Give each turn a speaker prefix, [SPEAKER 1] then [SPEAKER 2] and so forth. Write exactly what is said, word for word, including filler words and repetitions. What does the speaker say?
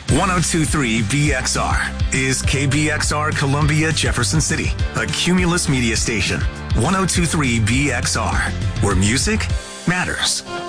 [SPEAKER 1] ten twenty-three B X R is K B X R Columbia Jefferson City, a Cumulus media station. ten twenty-three B X R, where music matters.